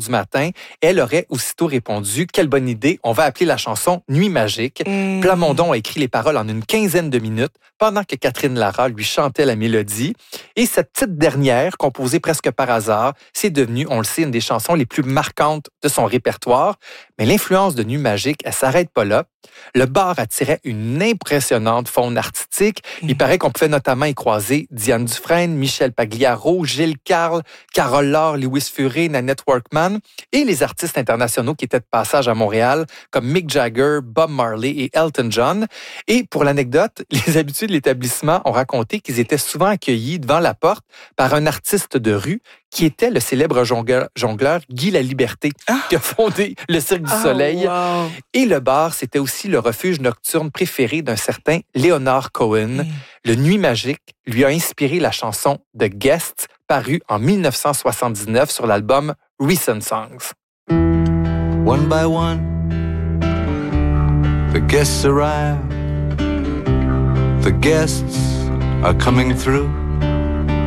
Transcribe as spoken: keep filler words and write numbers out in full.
du matin, elle aurait aussitôt répondu « Quelle bonne idée, on va appeler la chanson « Nuit magique ». Mm. Plamondon a écrit les paroles en une quinzaine de minutes pendant que Catherine Lara lui chantait la mélodie. Et cette petite dernière, composée presque par hasard, c'est devenue, on le sait, une des chansons les plus marquantes de son répertoire. Mais l'influence de Nuit magique, elle s'arrête pas là. Le bar attirait une impressionnante faune artistique. Il Mm. paraît qu'on pouvait notamment y croiser Diane Dufresne, Michel Pagliaro, Gilles Carle, Carole Laure, Louis Furet, Nanette Workman et les artistes internationaux qui étaient de passage à Montréal, comme Mick Jagger, Bob Marley et Elton John. Et pour l'anecdote, les habitués de l'établissement ont raconté qu'ils étaient souvent accueillis devant la porte par un artiste de rue qui était le célèbre jongleur, jongleur Guy Laliberté, Ah. qui a fondé le Cirque du Oh, Soleil. wow. Et le bar, c'était aussi le refuge nocturne préféré d'un certain Leonard Cohen. Mm. Le Nuit magique lui a inspiré la chanson The Guests, parue en dix-neuf cent soixante-dix-neuf sur l'album Recent Songs. One by one, the guests arrive. The guests are coming through.